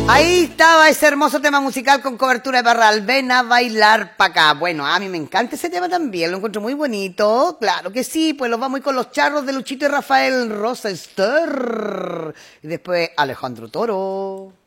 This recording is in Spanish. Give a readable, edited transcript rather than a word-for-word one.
Ahí estaba ese hermoso tema musical con cobertura de Parral. Ven a bailar pa' acá. Bueno, a mí me encanta ese tema también, lo encuentro muy bonito. Claro que sí, pues los vamos a ir con los charros de Luchito y Rafael Rosa Ester. Y después Alejandro Toro.